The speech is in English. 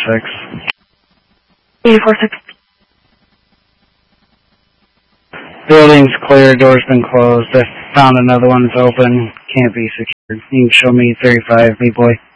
846. 846. Building's clear, door's been closed. I found another one's open. Can't be secured. You can show me 35, me boy.